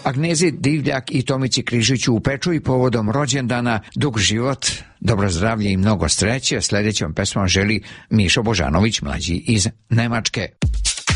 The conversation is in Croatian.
Agnezi Divljak i Tomici Križiću u Pečuji povodom rođendana dug život, dobro zdravlje i mnogo sreće. Sljedećom pesmom želi Mišo Božanović, mlađi iz Nemačke.